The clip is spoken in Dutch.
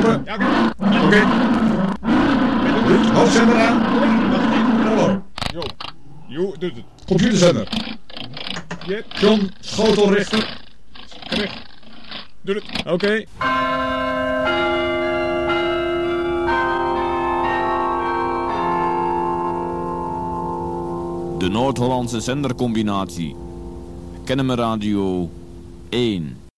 horen. Ja, Oké. Ruud, hoofdzender aan. Hallo. Jo, doet het. Computerzender. Jet, John, schotelrichter. recht. Doet het. Oké. De Noord-Hollandse zendercombinatie. Kennemer Radio 1.